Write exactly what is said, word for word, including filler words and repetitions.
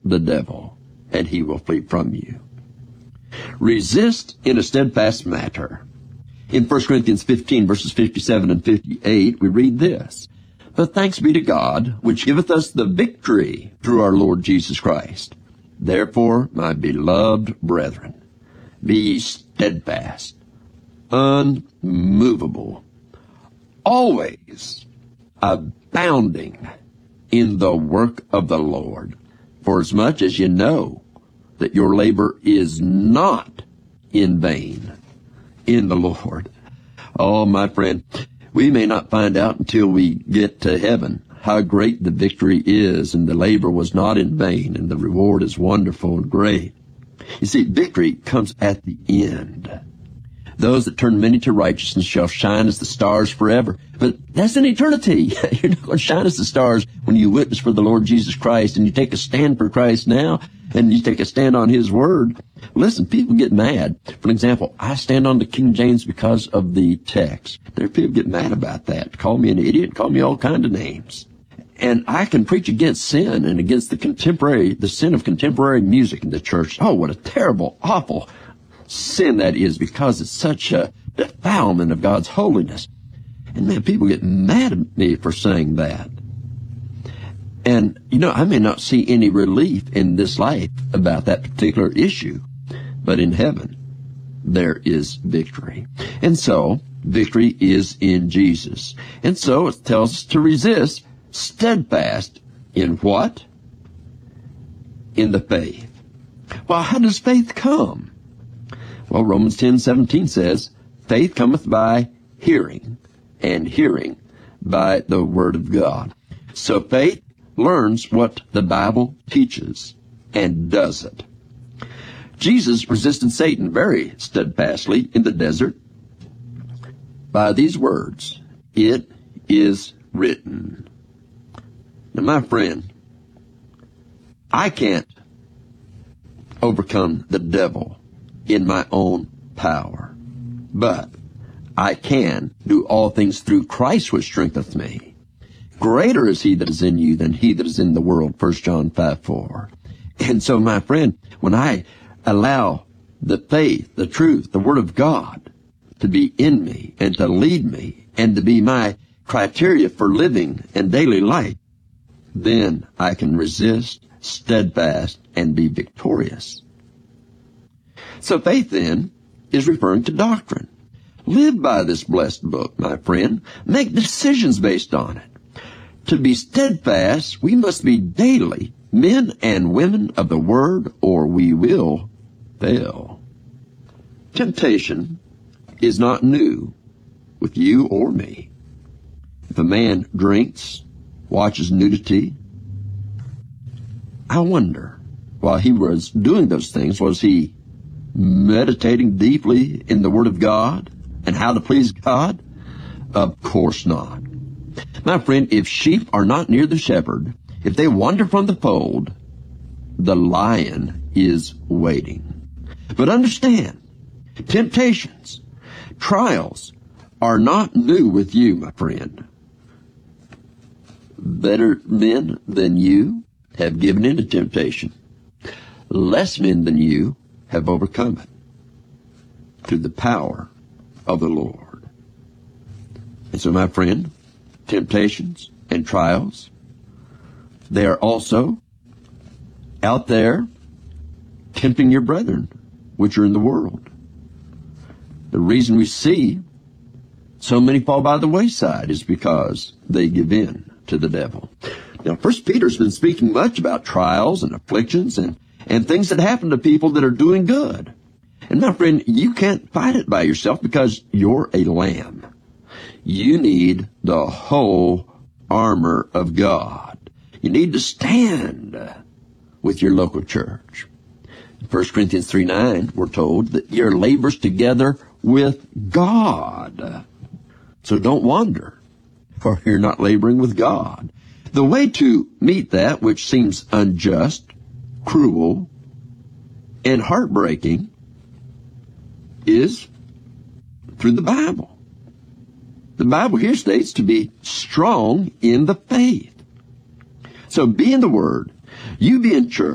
the devil, and he will flee from you. Resist in a steadfast matter. In First Corinthians fifteen, verses fifty-seven and fifty-eight, we read this: But thanks be to God, which giveth us the victory through our Lord Jesus Christ. Therefore, my beloved brethren, be ye steadfast, unmovable, always abounding in the work of the Lord, forasmuch as ye know that your labor is not in vain in the Lord. Oh, my friend, we may not find out until we get to heaven how great the victory is, and the labor was not in vain, and the reward is wonderful and great. You see, victory comes at the end. Those that turn many to righteousness shall shine as the stars forever. But that's in eternity. You're not going to shine as the stars when you witness for the Lord Jesus Christ and you take a stand for Christ now and you take a stand on His Word. Listen, people get mad. For example, I stand on the King James because of the text. There are people get mad about that. Call me an idiot, call me all kinds of names. And I can preach against sin and against the contemporary, the sin of contemporary music in the church. Oh, what a terrible, awful sin that is, because it's such a defilement of God's holiness. And man, people get mad at me for saying that. And, you know, I may not see any relief in this life about that particular issue, but in heaven, there is victory. And so, victory is in Jesus. And so it tells us to resist steadfast in what? In the faith. Well, how does faith come? Well, Romans ten seventeen says, faith cometh by hearing, and hearing by the Word of God. So faith learns what the Bible teaches and does it. Jesus resisted Satan very steadfastly in the desert by these words, it is written. Now, my friend, I can't overcome the devil in my own power, but I can do all things through Christ which strengtheneth me. Greater is He that is in you than he that is in the world, First John five four. And so, my friend, when I allow the faith, the truth, the Word of God to be in me and to lead me and to be my criteria for living and daily life, then I can resist, steadfast, and be victorious. So faith, then, is referring to doctrine. Live by this blessed book, my friend. Make decisions based on it. To be steadfast, we must be daily men and women of the Word, or we will fail. Temptation is not new with you or me. If a man drinks, watches nudity, I wonder, while he was doing those things, was he meditating deeply in the Word of God and how to please God? Of course not. My friend, if sheep are not near the shepherd, if they wander from the fold, the lion is waiting. But understand, temptations, trials are not new with you, my friend. Better men than you have given in to temptation. Less men than you have overcome it through the power of the Lord. And so, my friend, temptations and trials, they are also out there tempting your brethren, which are in the world. The reason we see so many fall by the wayside is because they give in to the devil. Now, First Peter's been speaking much about trials and afflictions and, and things that happen to people that are doing good. And my friend, you can't fight it by yourself because you're a lamb. You need the whole armor of God. You need to stand with your local church. In First Corinthians three nine, we're told that you're labors together with God. So don't wander, for you're not laboring with God. The way to meet that which seems unjust, cruel, and heartbreaking is through the Bible. The Bible here states to be strong in the faith. So be in the Word. You be in church.